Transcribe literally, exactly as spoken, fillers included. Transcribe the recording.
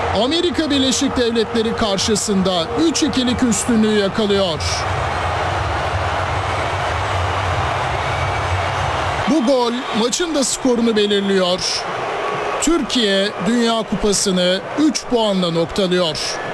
Amerika Birleşik Devletleri karşısında üç ikilik üstünlüğü yakalıyor. Bu gol maçın da skorunu belirliyor. Türkiye Dünya Kupası'nı üç puanla noktalıyor.